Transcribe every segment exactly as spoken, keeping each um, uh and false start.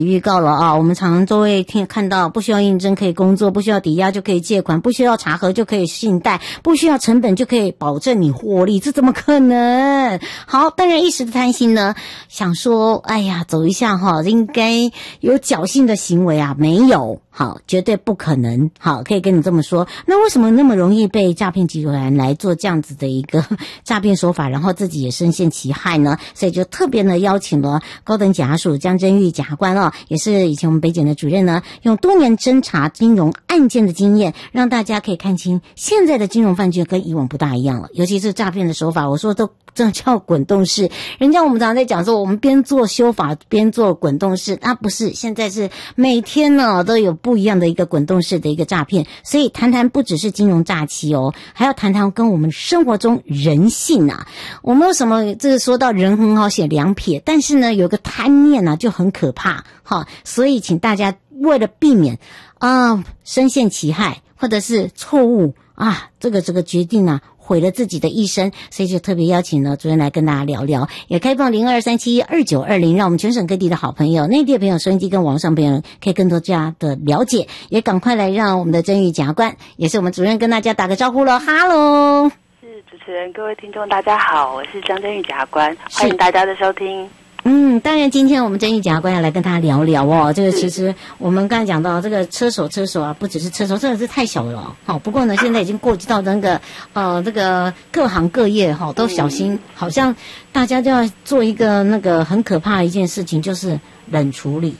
预告了啊，我们常常都会听看到，不需要应征可以工作，不需要抵押就可以借款，不需要查核就可以信贷，不需要成本就可以保证你获利，这怎么可能？好，当然一时的贪心呢，想说，哎呀，走一下哈，应该有侥幸的行为啊，没有，好，绝对不可能，好，可以跟你这么说。那为什么那么容易被诈骗集团来做这样子的一个诈骗手法，然后自己也深陷其害呢？所以就特别呢邀请了高等检察署江真玉检察官哦，也是以前我们北检的主任呢，用多年侦查金融案件的经验，让大家可以看清现在的金融犯罪跟以往不大一样了，尤其是诈骗的手法，我说都这叫滚动式。人家我们常常在讲说，我们边做修法边做滚动式，那不是，现在是每天呢都有不一样的一个滚动式的一个诈骗。所以谈谈不只是金融诈欺哦，还要谈谈跟我们生活中人性啊。我们有什么这个说到人很好写两撇，但是呢有个贪念啊就很可怕哈，所以请大家为了避免啊、呃、深陷其害或者是错误啊，这个这个决定啊毁了自己的一生，所以就特别邀请了主任来跟大家聊聊，也开放零二三七二九二零，让我们全省各地的好朋友、内地的朋友、收音机跟网上朋友可以更多加的了解，也赶快来让我们的真玉检察官，也是我们主任跟大家打个招呼了。哈喽， 是主持人，各位听众大家好，我是江真玉检察官，欢迎大家的收听。 嗯，当然今天我们真玉检察官要来跟大家聊聊哦，这个其实我们刚才讲到这个车手车手啊，不只是车手，真的是太小了哦。好，不过呢现在已经过及到那个呃这个各行各业哈、哦、都小心、嗯，好像大家就要做一个那个很可怕的一件事情，就是冷处理。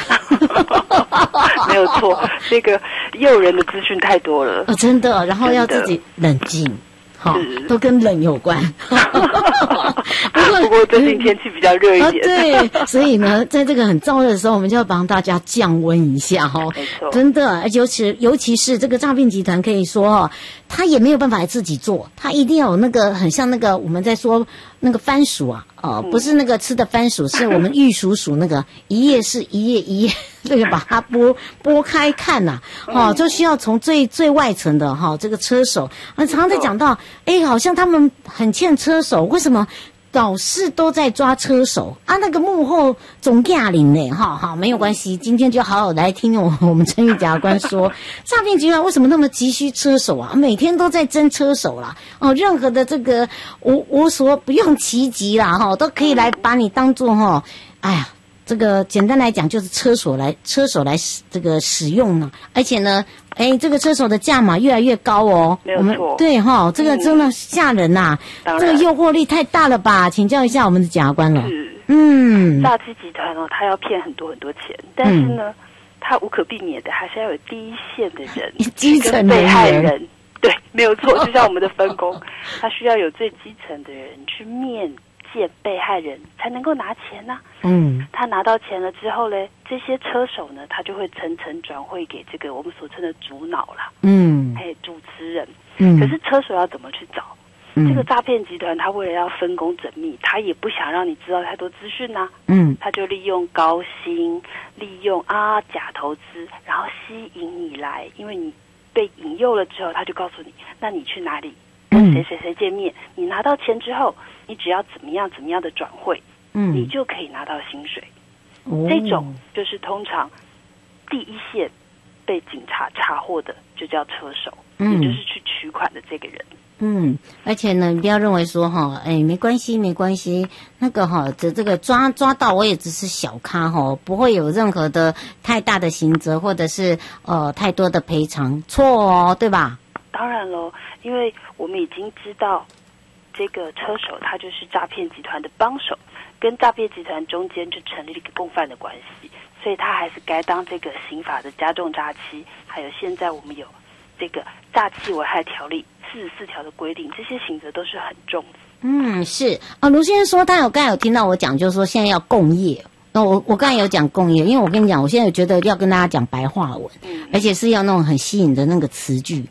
没有错，这个诱人的资讯太多了、 哦、真的，然后要自己冷静。好，都跟冷有关。不过， 不过最近天气比较热一点、 啊。对，所以呢，在这个很燥热的时候，我们就要帮大家降温一下哈。 没错， 真的，尤其尤其是这个诈骗集团，可以说哦，他也没有办法自己做，他一定要有那个很像那个我们在说那个番薯啊，哦、呃嗯，不是那个吃的番薯，是我们玉蜀黍那个一页是一页一页，这个把它剥剥开看呐、啊，哦，就需要从最最外层的哈、哦、这个车手，啊，常常在讲到。哎，好像他们很欠车手，为什么老是都在抓车手啊？那个幕后总驾领呢？哈，好，没有关系，今天就好好来听我我们真玉检察官说，诈骗集团为什么那么急需车手啊？每天都在争车手啦，哦，任何的这个无无所不用其极啦，哈，都可以来把你当作哈，哎呀。这个简单来讲就是车手来车手来这个使用呢，而且呢，哎，这个车手的价码越来越高哦。 没有错， 我们对哈，这个真的吓人呐、啊，这个诱惑力太大了吧？请教一下我们的检察官了。 是， 嗯， 诈欺集团哦，他要骗很多很多钱，但是呢，嗯、他无可避免的还是要有第一线的人， 基层被害人。对，没有错，就像我们的分工，他需要有最基层的人去面。被害人才能够拿钱呢、啊。 嗯， 他拿到钱了之后呢，这些车手呢，他就会层层转汇给这个我们所称的主脑啦。 嗯， 还有主持人。 嗯， 可是车手要怎么去找？ 嗯、 这个诈骗集团他为了要分工缜密，他也不想让你知道太多资讯呐。 嗯， 他就利用高薪，利用啊假投资，然后吸引你来，因为你被引诱了之后，他就告诉你，那你去哪里？跟谁谁谁见面，你拿到钱之后，你只要怎么样怎么样的转汇， 嗯， 你就可以拿到薪水。 哦、 这种就是通常第一线被警察查获的，就叫车手，嗯，也就是去取款的这个人。 嗯，而且呢，你不要认为说哈，哎，没关系，没关系，那个哈，这这个抓抓到我也只是小咖哈，不会有任何的太大的刑责，或者是呃太多的赔偿，错哦，对吧？ 当然喽，因为我们已经知道这个车手他就是诈骗集团的帮手，跟诈骗集团中间就成立了一个共犯的关系，所以他还是该当这个刑法的加重诈欺，还有现在我们有这个诈欺危害条例四十四条的规定，这些刑责都是很重的。 嗯，是啊，卢先生说他有刚才有听到我讲，就是说现在要共业。那我我刚才有讲共业，因为我跟你讲，我现在觉得要跟大家讲白话文，嗯、而且是要那种很吸引的那个词句。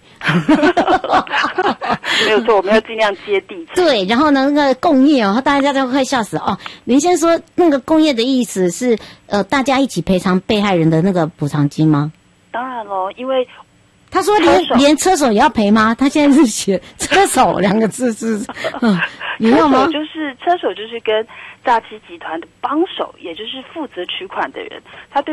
没有错，我们要尽量接地气。 对，然后呢，那个共业哦，大家都快笑死哦。林先生说，那个共业的意思是呃，大家一起赔偿被害人的那个补偿金吗？ 当然喽，因为他说连连车手也要赔吗？他现在是写车手两个字是，嗯，你要吗？ 车手就是车手就是跟诈欺集团的帮手，也就是负责取款的人，他对